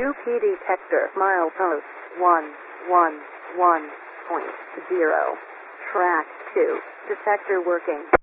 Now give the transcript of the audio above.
UP detector milepost 111.0. Track 2. Detector working.